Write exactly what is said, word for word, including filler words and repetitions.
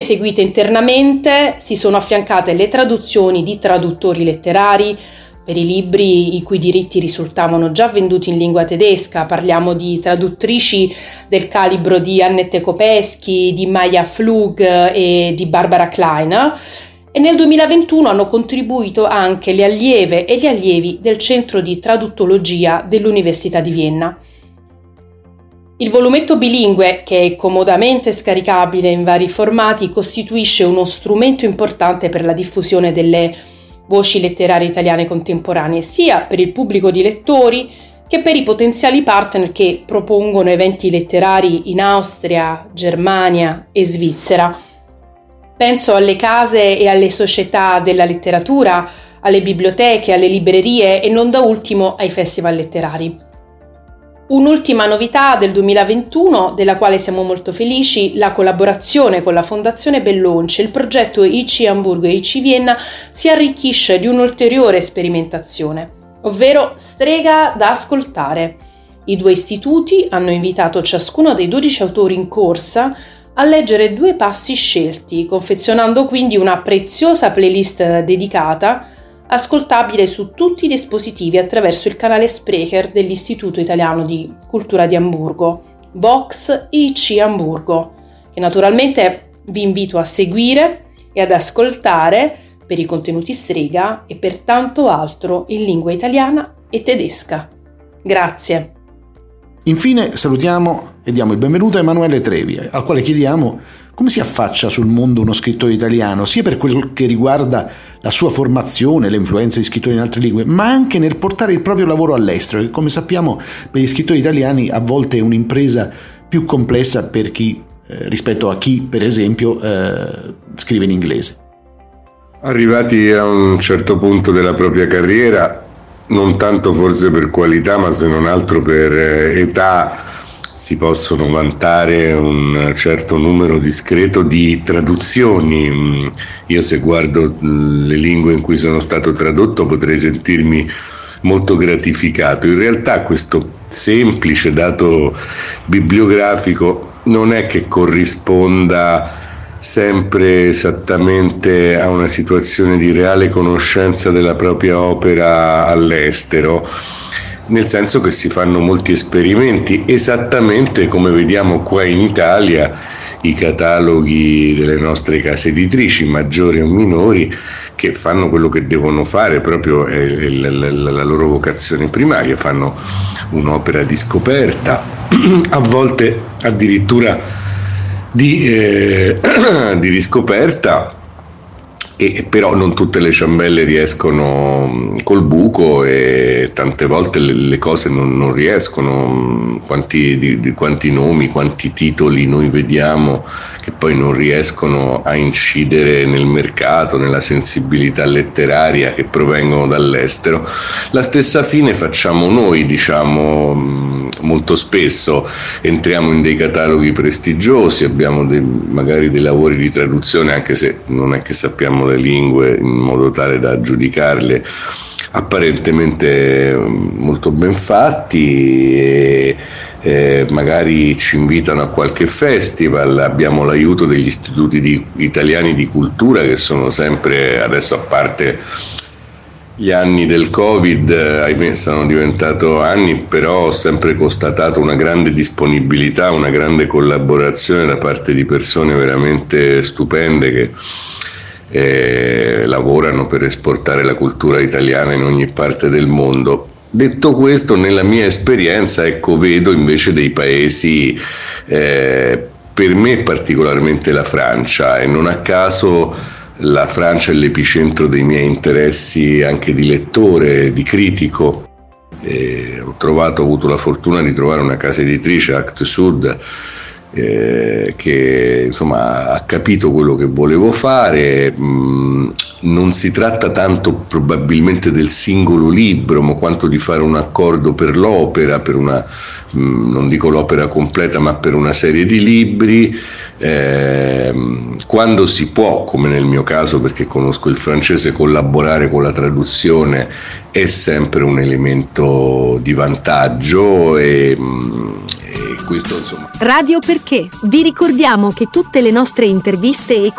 eseguite internamente si sono affiancate le traduzioni di traduttori letterari per i libri i cui diritti risultavano già venduti in lingua tedesca. Parliamo di traduttrici del calibro di Annette Kopesky, di Maya Flug e di Barbara Klein, e nel duemilaventuno hanno contribuito anche le allieve e gli allievi del Centro di Traduttologia dell'Università di Vienna. Il volumetto bilingue, che è comodamente scaricabile in vari formati, costituisce uno strumento importante per la diffusione delle voci letterarie italiane contemporanee, sia per il pubblico di lettori che per i potenziali partner che propongono eventi letterari in Austria, Germania e Svizzera. Penso alle case e alle società della letteratura, alle biblioteche, alle librerie e non da ultimo ai festival letterari. Un'ultima novità del duemilaventuno, della quale siamo molto felici, la collaborazione con la Fondazione Bellonce. Il progetto I C Amburgo e I C Vienna si arricchisce di un'ulteriore sperimentazione, ovvero Strega da ascoltare. I due istituti hanno invitato ciascuno dei dodici autori in corsa a leggere due passi scelti, confezionando quindi una preziosa playlist dedicata, ascoltabile su tutti i dispositivi attraverso il canale Sprecher dell'Istituto Italiano di Cultura di Amburgo, Vox I C Amburgo, che naturalmente vi invito a seguire e ad ascoltare per i contenuti Strega e per tanto altro in lingua italiana e tedesca. Grazie. Infine salutiamo e diamo il benvenuto a Emanuele Trevi, al quale chiediamo come si affaccia sul mondo uno scrittore italiano, sia per quel che riguarda la sua formazione, le influenze di scrittori in altre lingue, ma anche nel portare il proprio lavoro all'estero, che come sappiamo per gli scrittori italiani a volte è un'impresa più complessa per chi, eh, rispetto a chi per esempio eh, scrive in inglese. Arrivati a un certo punto della propria carriera, non tanto forse per qualità ma se non altro per età, si possono vantare un certo numero discreto di traduzioni. Io se guardo le lingue in cui sono stato tradotto potrei sentirmi molto gratificato. In realtà questo semplice dato bibliografico non è che corrisponda sempre esattamente a una situazione di reale conoscenza della propria opera all'estero, nel senso che si fanno molti esperimenti, esattamente come vediamo qua in Italia i cataloghi delle nostre case editrici, maggiori o minori, che fanno quello che devono fare, proprio è la loro vocazione primaria, fanno un'opera di scoperta, a volte addirittura di, eh, di riscoperta, e però non tutte le ciambelle riescono col buco e tante volte le, le cose non, non riescono. Quanti, di, di quanti nomi, quanti titoli noi vediamo che poi non riescono a incidere nel mercato, nella sensibilità letteraria, che provengono dall'estero. La stessa fine facciamo noi, diciamo, molto spesso entriamo in dei cataloghi prestigiosi, abbiamo dei, magari dei lavori di traduzione, anche se non è che sappiamo le lingue in modo tale da giudicarle, apparentemente molto ben fatti, e eh, magari ci invitano a qualche festival, abbiamo l'aiuto degli istituti di, italiani di cultura, che sono sempre, adesso a parte gli anni del Covid, ahimè sono diventati anni, però ho sempre constatato una grande disponibilità, una grande collaborazione da parte di persone veramente stupende che eh, lavorano per esportare la cultura italiana in ogni parte del mondo. Detto questo, nella mia esperienza, ecco, vedo invece dei paesi, eh, per me particolarmente la Francia, e non a caso la Francia è l'epicentro dei miei interessi anche di lettore, di critico. E ho trovato, ho avuto la fortuna di trovare una casa editrice, Act Sud, eh, che insomma ha capito quello che volevo fare. Mh, non si tratta tanto probabilmente del singolo libro, ma quanto di fare un accordo per l'opera, per una, mh, non dico l'opera completa, ma per una serie di libri. Eh, quando si può, come nel mio caso perché conosco il francese, collaborare con la traduzione è sempre un elemento di vantaggio, e, e questo insomma. Radio Perché. Vi ricordiamo che tutte le nostre interviste e